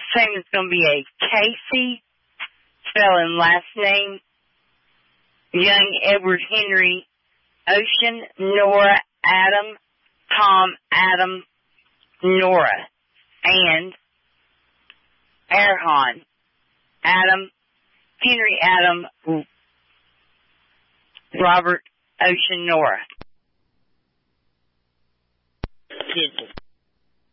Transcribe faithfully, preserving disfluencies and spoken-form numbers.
name is going to be a Casey, spelling last name, Young, Edward, Henry, Ocean, Nora, Adam, Tom, Adam, Nora, and Erhan, Adam, Henry, Adam, Robert, Ocean, Nora.